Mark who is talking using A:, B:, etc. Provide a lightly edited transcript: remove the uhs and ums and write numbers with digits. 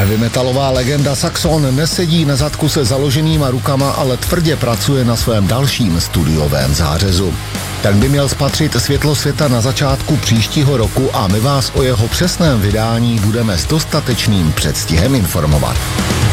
A: Heavy metalová legenda Saxon nesedí na zadku se založenýma rukama, ale tvrdě pracuje na svém dalším studiovém zářezu. Ten by měl spatřit světlo světa na začátku příštího roku a my vás o jeho přesném vydání budeme s dostatečným předstihem informovat.